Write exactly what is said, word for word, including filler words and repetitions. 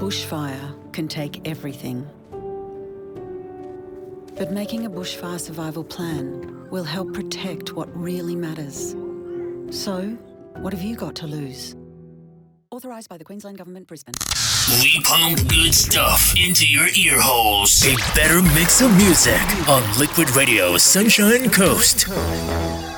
bushfire can take everything. But making a bushfire survival plan will help protect what really matters. So, what have you got to lose? Authorised by the Queensland Government, Brisbane. We pump good stuff into your ear holes. A better mix of music on Liquid Radio Sunshine Coast.